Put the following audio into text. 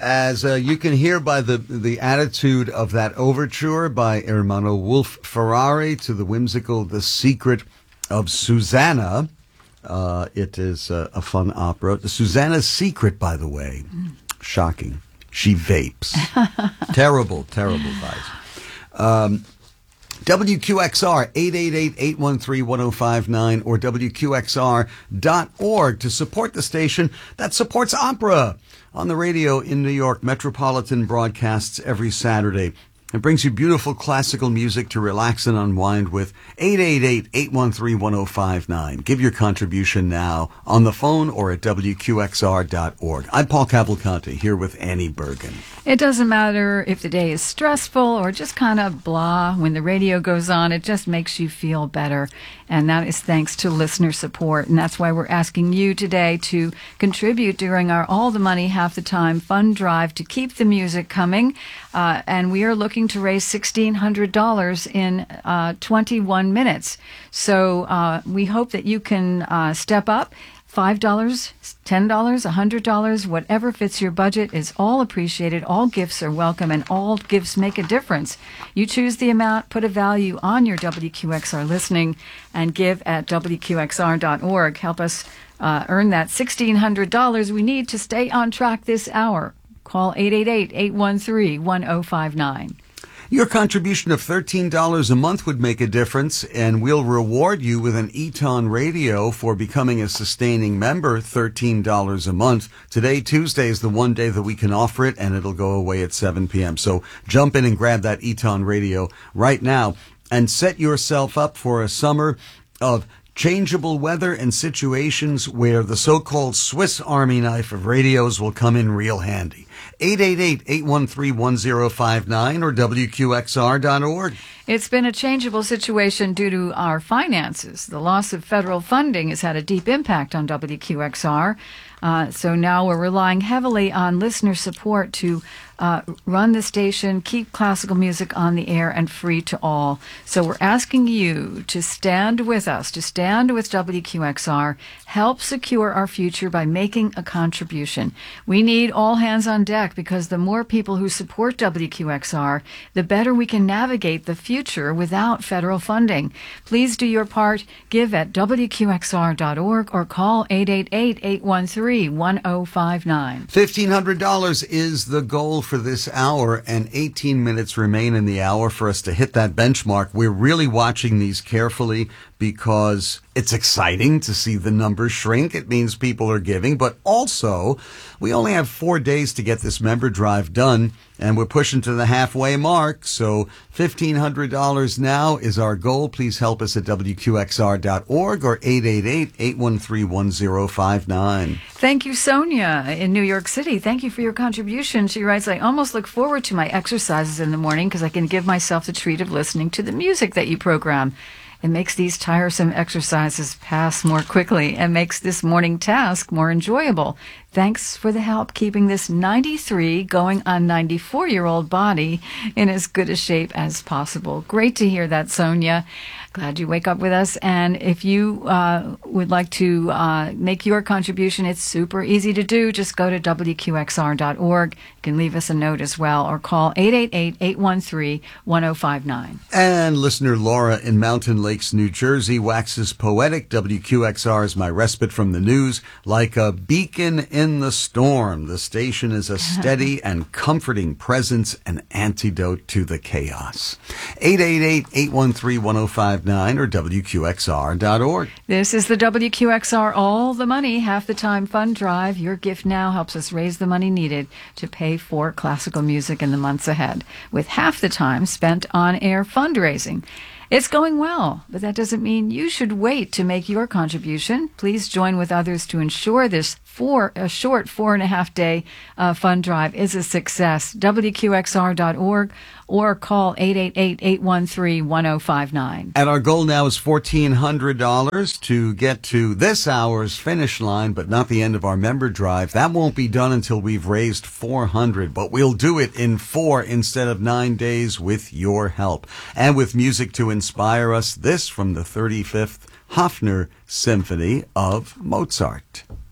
As you can hear by the attitude of that overture by Ermanno Wolf Ferrari to the whimsical The Secret of Susanna. It is a fun opera. Susanna's secret, by the way, shocking. She vapes. Terrible advice. WQXR 888-813-1059 or WQXR.org to support the station that supports opera on the radio in New York. Metropolitan broadcasts every Saturday. It brings you beautiful classical music to relax and unwind with. 888-813-1059. Give your contribution now on the phone or at WQXR.org. I'm Paul Cavalcanti here with Annie Bergen. It doesn't matter if the day is stressful or just kind of blah. When the radio goes on, it just makes you feel better. And that is thanks to listener support. And that's why we're asking you today to contribute during our All the Money, Half the Time fund drive to keep the music coming. And we are looking to raise $1,600 in 21 minutes. So we hope that you can step up. $5, $10, $100, whatever fits your budget is all appreciated. All gifts are welcome, and all gifts make a difference. You choose the amount, put a value on your WQXR listening, and give at WQXR.org. Help us earn that $1,600 we need to stay on track this hour. Call 888-813-1059. Your contribution of $13 a month would make a difference, and we'll reward you with an Eton radio for becoming a sustaining member, $13 a month. Today, Tuesday, is the one day that we can offer it, and it'll go away at 7 p.m. So jump in and grab that Eton radio right now and set yourself up for a summer of changeable weather and situations where the so-called Swiss Army knife of radios will come in real handy. 888-813-1059 or WQXR.org. It's been a changeable situation due to our finances. The loss of federal funding has had a deep impact on WQXR. So now we're relying heavily on listener support to run the station, keep classical music on the air and free to all. So we're asking you to stand with us, to stand with WQXR, help secure our future by making a contribution. We need all hands on deck because the more people who support WQXR, the better we can navigate the future without federal funding. Please do your part. Give at WQXR.org or call 888-813-1059. $1,500 is the goal for this hour, and 18 minutes remain in the hour for us to hit that benchmark. We're really watching these carefully because it's exciting to see the numbers shrink. It means people are giving, but also we only have 4 days to get this member drive done, and we're pushing to the halfway mark. So $1,500 now is our goal. Please help us at WQXR.org or 888-813-1059. Thank you, Sonia in New York City. Thank you for your contribution. She writes, I almost look forward to my exercises in the morning because I can give myself the treat of listening to the music that you program. It makes these tiresome exercises pass more quickly and makes this morning task more enjoyable. Thanks for the help keeping this 93 going on 94-year-old body in as good a shape as possible. Great to hear that, Sonia. Glad you wake up with us. And if you would like to make your contribution, it's super easy to do. Just go to WQXR.org. You can leave us a note as well or call 888-813-1059. And listener Laura in Mountain Lakes, New Jersey waxes poetic. WQXR is my respite from the news. Like a beacon in the storm, the station is a steady and comforting presence, an antidote to the chaos. 888-813-1059 or WQXR.org. This is the WQXR All the Money, Half the Time fund drive. Your gift now helps us raise the money needed to pay for classical music in the months ahead, with half the time spent on-air fundraising. It's going well, but that doesn't mean you should wait to make your contribution. Please join with others to ensure this short 4.5 day fund drive is a success. WQXR.org or call 888-813-1059. And our goal now is $1,400 to get to this hour's finish line, but not the end of our member drive. That won't be done until we've raised $400, but we'll do it in 4 instead of 9 days with your help. And with music to inspire us, this from the 35th Hofner Symphony of Mozart.